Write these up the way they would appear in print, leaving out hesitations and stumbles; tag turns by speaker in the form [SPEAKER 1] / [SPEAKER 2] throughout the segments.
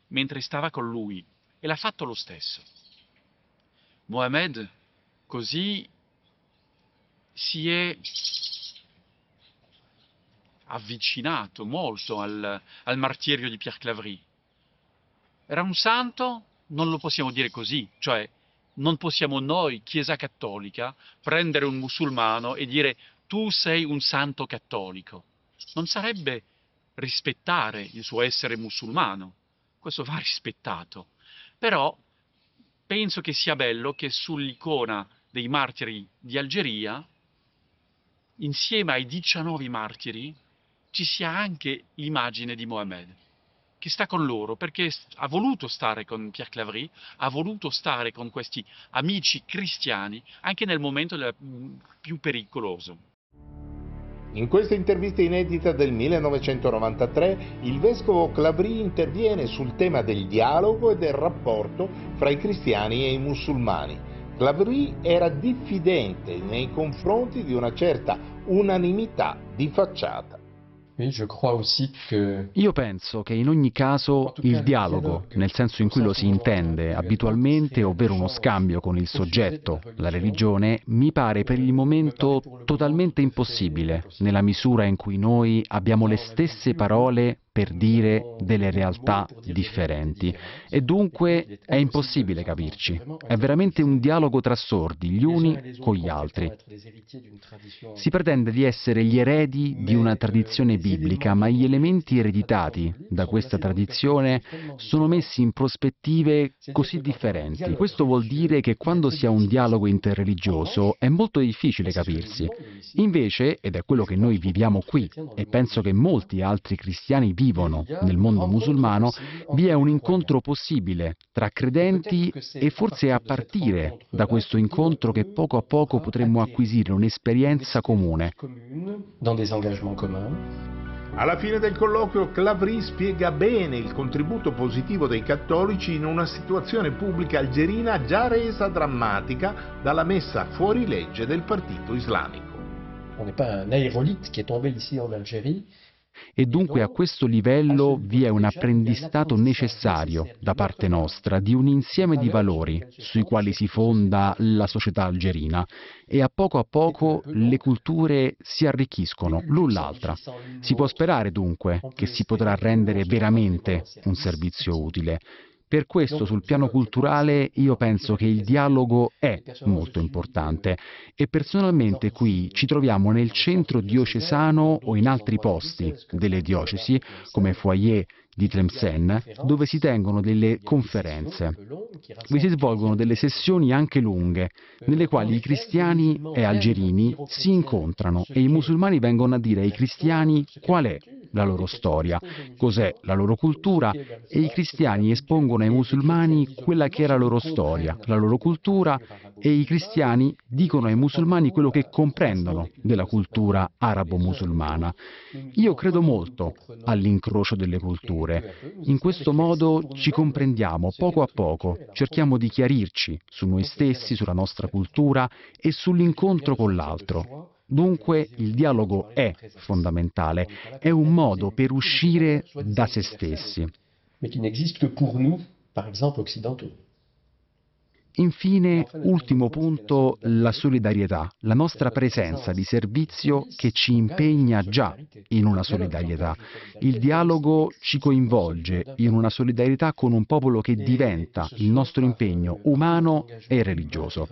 [SPEAKER 1] mentre stava con lui e l'ha fatto lo stesso. Mohammed così si è avvicinato molto al martirio di Pierre Claverie. Era un santo? Non lo possiamo dire così, cioè non possiamo noi, Chiesa Cattolica, prendere un musulmano e dire tu sei un santo cattolico. Non sarebbe rispettare il suo essere musulmano. Questo va rispettato. Però penso che sia bello che sull'icona dei martiri di Algeria, insieme ai 19 martiri, ci sia anche l'immagine di Mohammed, che sta con loro perché ha voluto stare con Pierre Claverie, ha voluto stare con questi amici cristiani anche nel momento più pericoloso.
[SPEAKER 2] In questa intervista inedita del 1993, il vescovo Claverie interviene sul tema del dialogo e del rapporto fra i cristiani e i musulmani. Claverie era diffidente nei confronti di una certa unanimità di facciata.
[SPEAKER 3] Io penso che in ogni caso il dialogo, nel senso in cui lo si intende abitualmente, ovvero uno scambio con il soggetto, la religione, mi pare per il momento totalmente impossibile, nella misura in cui noi abbiamo le stesse parole per dire delle realtà differenti. E dunque è impossibile capirci. È veramente un dialogo tra sordi, gli uni con gli altri. Si pretende di essere gli eredi di una tradizione biblica, ma gli elementi ereditati da questa tradizione sono messi in prospettive così differenti. Questo vuol dire che quando si ha un dialogo interreligioso è molto difficile capirsi. Invece, ed è quello che noi viviamo qui, e penso che molti altri cristiani vivono nel mondo musulmano, vi è un incontro possibile tra credenti e forse a partire da questo incontro che poco a poco potremmo acquisire un'esperienza comune.
[SPEAKER 2] Alla fine del colloquio Claverie spiega bene il contributo positivo dei cattolici in una situazione pubblica algerina già resa drammatica dalla messa fuori legge del partito islamico.
[SPEAKER 4] On n'est pas un aérolite qui est tombé ici en Algérie.
[SPEAKER 3] E dunque a questo livello vi è un apprendistato necessario da parte nostra di un insieme di valori sui quali si fonda la società algerina e a poco le culture si arricchiscono l'un l'altra. Si può sperare dunque che si potrà rendere veramente un servizio utile. Per questo sul piano culturale io penso che il dialogo è molto importante e personalmente qui ci troviamo nel centro diocesano o in altri posti delle diocesi, come Foyer di Tlemcen, dove si tengono delle conferenze. Vi si svolgono delle sessioni anche lunghe, nelle quali i cristiani e algerini si incontrano e i musulmani vengono a dire ai cristiani qual è la loro storia, cos'è la loro cultura e i cristiani espongono ai musulmani quella che è la loro storia, la loro cultura e i cristiani dicono ai musulmani quello che comprendono della cultura arabo-musulmana. Io credo molto all'incrocio delle culture. In questo modo ci comprendiamo poco a poco, cerchiamo di chiarirci su noi stessi, sulla nostra cultura e sull'incontro con l'altro. Dunque il dialogo è fondamentale, è un modo per uscire da se stessi.
[SPEAKER 4] Mais qui n'existe que pour nous, par exemple occidentaux.
[SPEAKER 3] Infine, ultimo punto, la solidarietà, la nostra presenza di servizio che ci impegna già in una solidarietà. Il dialogo ci coinvolge in una solidarietà con un popolo che diventa il nostro impegno umano e religioso.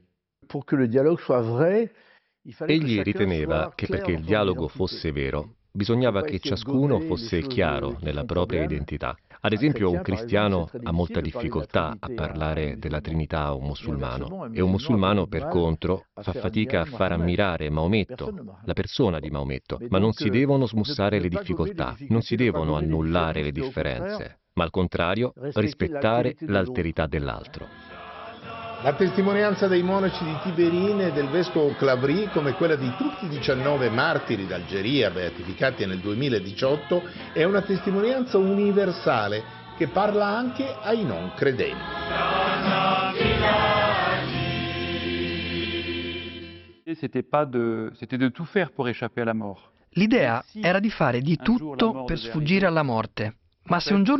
[SPEAKER 5] Egli riteneva che perché il dialogo fosse vero, bisognava che ciascuno fosse chiaro nella propria identità. Ad esempio, un cristiano ha molta difficoltà a parlare della Trinità a un musulmano e un musulmano, per contro, fa fatica a far ammirare Maometto, la persona di Maometto, ma non si devono smussare le difficoltà, non si devono annullare le differenze, ma al contrario rispettare l'alterità dell'altro.
[SPEAKER 2] La testimonianza dei monaci di Tiberin e del vescovo Claverie, come quella di tutti i 19 martiri d'Algeria beatificati nel 2018, è una testimonianza universale che parla anche ai non credenti.
[SPEAKER 6] L'idea era di fare di tutto per sfuggire alla morte, ma se un giorno